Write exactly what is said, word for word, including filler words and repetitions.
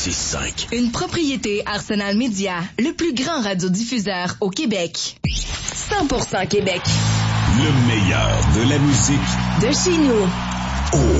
six cinq. Une propriété Arsenal Média, le plus grand radiodiffuseur au Québec. cent pour cent Québec. Le meilleur de la musique de chez nous. Oh.